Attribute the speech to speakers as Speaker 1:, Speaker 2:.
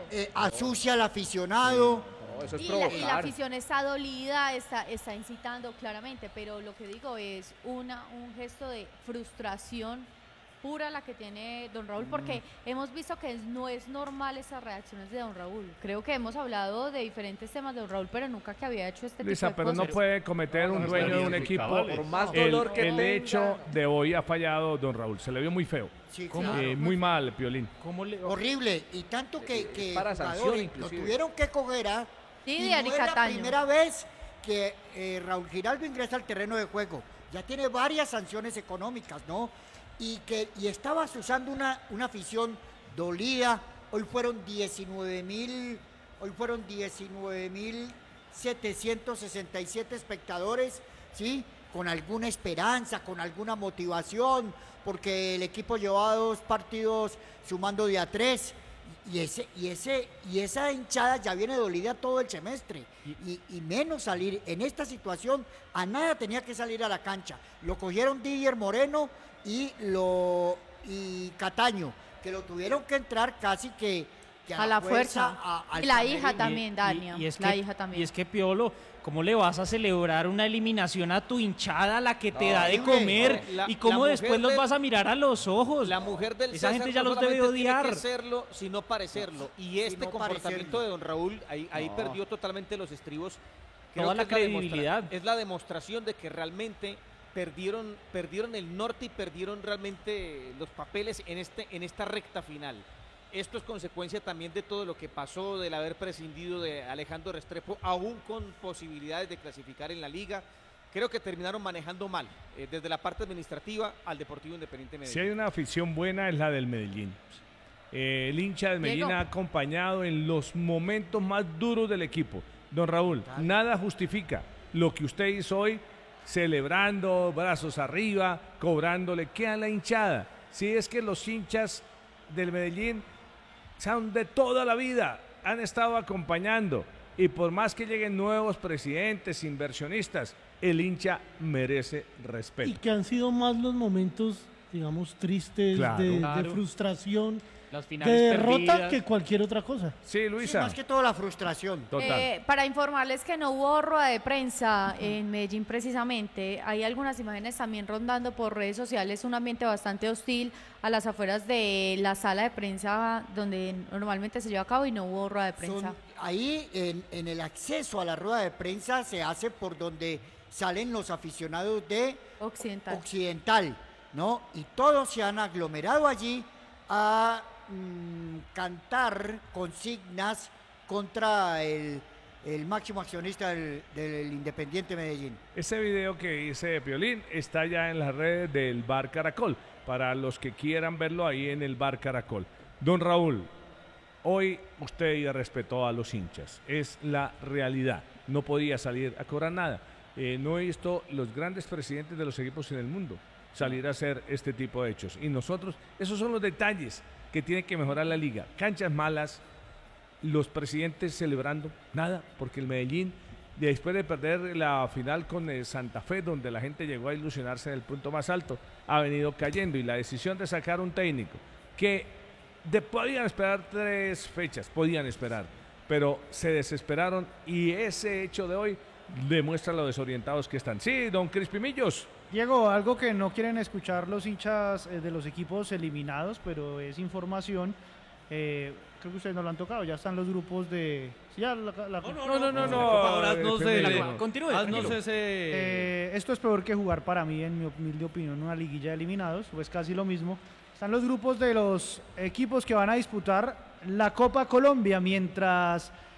Speaker 1: asucia al aficionado.
Speaker 2: No, eso es
Speaker 3: Y
Speaker 2: provocar.
Speaker 3: la afición está dolida, está incitando claramente, pero lo que digo es un gesto de frustración pura la que tiene don Raúl, porque hemos visto que no es normal esas reacciones de don Raúl. Creo que hemos hablado de diferentes temas de don Raúl, pero nunca que había hecho este
Speaker 4: Luisa,
Speaker 3: tipo de
Speaker 4: pero no
Speaker 3: cosas.
Speaker 4: puede cometer un dueño de un equipo.
Speaker 2: Por más dolor que
Speaker 4: el
Speaker 2: tenga.
Speaker 4: hecho de hoy ha fallado don Raúl. Se le vio muy feo.
Speaker 1: Sí, claro.
Speaker 4: Muy mal, Piolín.
Speaker 1: Horrible. Y tanto que
Speaker 2: para sanción,
Speaker 1: jugadores lo
Speaker 2: inclusive.
Speaker 1: tuvieron que coger.
Speaker 3: Sí,
Speaker 1: Y
Speaker 3: Diana
Speaker 1: no es la
Speaker 3: Cataño.
Speaker 1: primera vez que Raúl Giraldo ingresa al terreno de juego. Ya tiene varias sanciones económicas, ¿no? Y estabas usando una afición dolida. Hoy fueron 19.767 espectadores, ¿sí? Con alguna esperanza, con alguna motivación, porque el equipo llevaba 2 partidos sumando de a 3. Y esa hinchada ya viene dolida todo el semestre. Y menos salir en esta situación, a nada tenía que salir a la cancha. Lo cogieron Didier Moreno y Cataño, que lo tuvieron que entrar casi que
Speaker 3: A la fuerza.
Speaker 1: al
Speaker 3: Y la
Speaker 1: camerino.
Speaker 3: hija también, Dania. La hija también.
Speaker 5: Y es que, Piolo, ¿cómo le vas a celebrar una eliminación a tu hinchada, la que te da de
Speaker 1: Horrible.
Speaker 5: comer?
Speaker 2: La-
Speaker 5: ¿Y cómo
Speaker 2: la mujer
Speaker 5: después los
Speaker 2: del-
Speaker 5: vas a mirar a los ojos?
Speaker 2: La mujer del
Speaker 5: Esa gente
Speaker 2: César
Speaker 5: ya
Speaker 2: no
Speaker 5: los debe
Speaker 2: solamente tiene
Speaker 5: odiar.
Speaker 2: que serlo, sino parecerlo. Y este
Speaker 1: no
Speaker 2: comportamiento
Speaker 1: parecerlo.
Speaker 2: de don Raúl, ahí
Speaker 5: No.
Speaker 2: perdió totalmente los estribos.
Speaker 5: Toda la
Speaker 2: que es
Speaker 5: credibilidad.
Speaker 2: es la demostración de que realmente perdieron el norte y perdieron realmente los papeles en esta recta final. Esto es consecuencia también de todo lo que pasó, del haber prescindido de Alejandro Restrepo, aún con posibilidades de clasificar en la liga. Creo que terminaron manejando mal, desde la parte administrativa al Deportivo Independiente Medellín.
Speaker 4: Si hay una afición buena es la del Medellín. El hincha del Medellín
Speaker 3: Diego.
Speaker 4: ha acompañado en los momentos más duros del equipo. Don Raúl, nada justifica lo que usted hizo hoy, celebrando, brazos arriba, cobrándole. ¿Qué a la hinchada? Si es que los hinchas del Medellín son de toda la vida, han estado acompañando. Y por más que lleguen nuevos presidentes, inversionistas, el hincha merece respeto.
Speaker 6: Y que han sido más los momentos, digamos, tristes,
Speaker 4: Claro.
Speaker 6: de
Speaker 5: Claro.
Speaker 6: frustración,
Speaker 5: Las
Speaker 6: de
Speaker 5: finales
Speaker 6: derrota
Speaker 5: perdidas.
Speaker 6: que cualquier otra cosa.
Speaker 4: Sí,
Speaker 1: Sí,
Speaker 4: Luisa.
Speaker 1: más que todo la frustración.
Speaker 4: Total.
Speaker 3: Para informarles que no hubo rueda de prensa en Medellín precisamente, hay algunas imágenes también rondando por redes sociales, un ambiente bastante hostil a las afueras de la sala de prensa donde normalmente se lleva a cabo y no hubo rueda de prensa.
Speaker 1: Ahí en el acceso a la rueda de prensa se hace por donde salen los aficionados de Occidental, ¿no? Y todos se han aglomerado allí a cantar consignas contra el máximo accionista del Independiente Medellín.
Speaker 4: Ese video que hice Piolín está ya en las redes del Bar Caracol, para los que quieran verlo ahí en el Bar Caracol. Don Raúl, hoy usted ya respetó a los hinchas, es la realidad, no podía salir a cobrar nada. No he visto los grandes presidentes de los equipos en el mundo salir a hacer este tipo de hechos. Y nosotros, esos son los detalles que tiene que mejorar la liga. Canchas malas, los presidentes celebrando, nada, porque el Medellín, después de perder la final con Santa Fe, donde la gente llegó a ilusionarse en el punto más alto, ha venido cayendo. Y la decisión de sacar un técnico que podían esperar 3 fechas, podían esperar, pero se desesperaron, y ese hecho de hoy demuestra lo desorientados que están. Sí, don Crispimillos.
Speaker 7: Diego, algo que no quieren escuchar los hinchas de los equipos eliminados, pero es información. Creo que ustedes no lo han tocado, ya están los grupos de... Sí, ya
Speaker 4: No.
Speaker 5: Continúe.
Speaker 8: Haznos ese...
Speaker 7: esto es peor que jugar para mí, en mi humilde opinión, una liguilla de eliminados, pues casi lo mismo. Están los grupos de los equipos que van a disputar la Copa Colombia, mientras